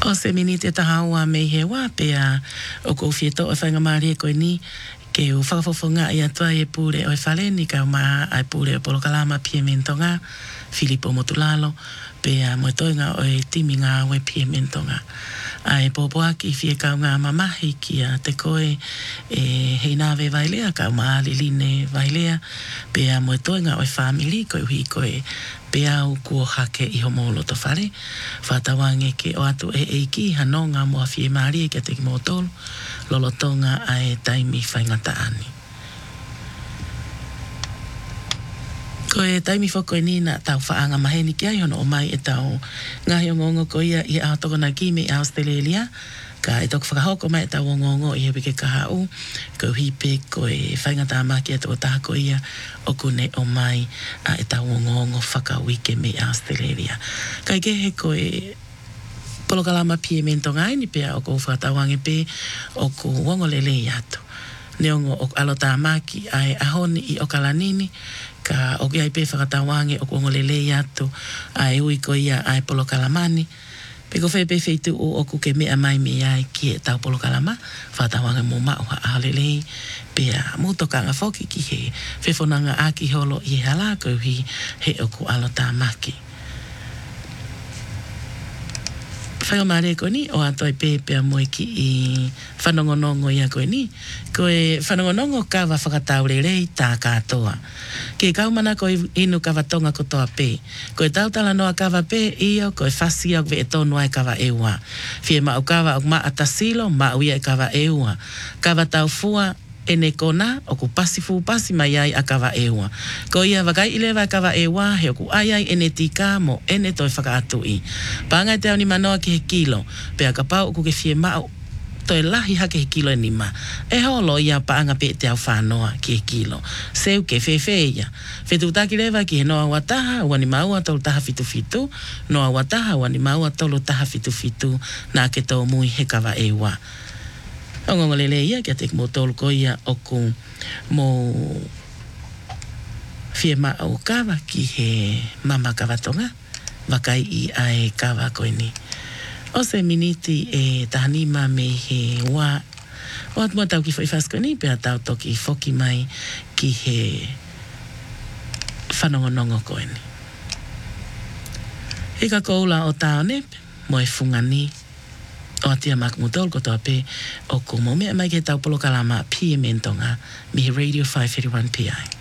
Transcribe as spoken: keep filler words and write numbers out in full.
O se minite tahaua me he wā pea o ko fieto o whainga maari e koe ni ke u whakafofonga i atua e pūre o e whale ni ka maa ai pūre o Polokalama pie mentonga Filipo Motulalo pea mo toinga o e timi ngā we pie mentonga ai popoaki fie kau ngā mamahi kia te koe e hei nāwe vailea kau maa liline vailea pea mo toinga o e whamili koe hui koe pea u kua hake i homolo to whare whatawange ke o atu e eiki hanonga mua fie maari e kia te ki motolo lolotonga ai taimi whaingata ani. Ko e taimi whoko e nina tau whaanga maheni ki ai hono o mai e tau ngahi o ngongo ko ia i a tokona kime i Australia ka e toku whakahoko mai e tau o ngongo i hepe ke kaha u ko hipe ko e whaingata amaki e toko taha ko ia o kune o mai a e tau o ngongo whakawike me i Australia. Kai kehe ko e Polokalama pie mentonga ni pea o ko whatawange pe o ko wongolele i atu. Neongo o alota amaki ai ahoni i o kalanini ka o ki ai pe whakatawange o ko wongolele i atu ai ui ko ia ai Polokalamani. Pe ko whepe wheitu o o ku ke mea mai me ai ki e tau Polokalama whatawange mo mauha ahalelei pea mutokanga whoki ki he whefonanga aki holo i hala ko hi he o ko alota amaki. Whainga maare koe ni, o atoi pēpea moe ki i whanongonongo ia koe ni. Koe whanongonongo kawa whakataurerei tā katoa. Ke kaumana koe inu kawa tonga kotoa pē. Koe tautala noa kawa pē ia koe whasia o ve e tonu ai kawa eua. Fie ma o kawa o ma atasilo, ma uia e kawa eua. Kawa tau fua ene kona o ku pasi fu pasi mai ai a kawa eua. Ko ia wakai ilewa a kawa eua he o ku ai ai ene tika mo ene toi whakaatu i. Pāngai te au ni manoa ki he kilo, pea ka pau o ku ke fie mao toi lahi hake he kilo e nima. E holo ia paanga pe te au whanoa ki he kilo. Seu ke whewhe ia. Whetu taki lewa ki he noa wataha, wani maua tolu taha fitu fitu, noa wataha, wani maua tolu taha fitu fitu, nā ke tō mui he kawa eua. O ngongolele ia kia te mo tolu ko ia o ku mo fie ma o kawa ki he mama kawatonga wakai i ai kawa koe ni. O se miniti e tahanima me he wā o atu tau ki whaifasko ni pia tau toki foki mai ki he whanongonongo koe ni. Ika koula o taone mo e fungani o atia mak mutol ko toa pe o ko mo mea mai ke tau Polokalama pie mentonga mi Radio five thirty-one P I.